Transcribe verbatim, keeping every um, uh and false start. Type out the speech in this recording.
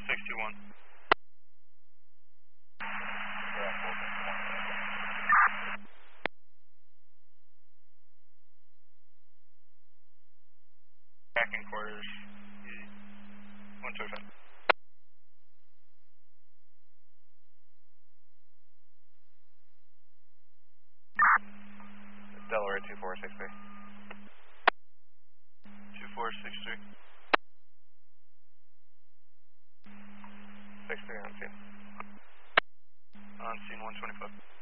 six two one. Back in quarters. one two five. Delaware two four six three. two four six three. six three on scene. On scene one twenty-five.